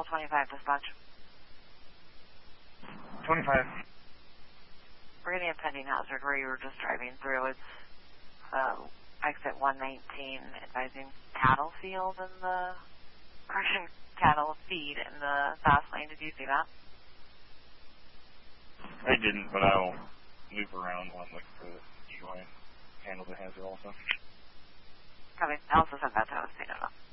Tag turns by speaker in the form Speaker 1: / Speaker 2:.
Speaker 1: Channel 25 dispatch.
Speaker 2: 25.
Speaker 1: We're getting a pending hazard where you were just driving through. It's exit 119, advising cattle field in the Russian cattle feed in the fast lane. Did you see that?
Speaker 2: I didn't, but I'll move around while I'm looking for the UI. Handle the hazard also.
Speaker 1: Copy. I also sent that to us.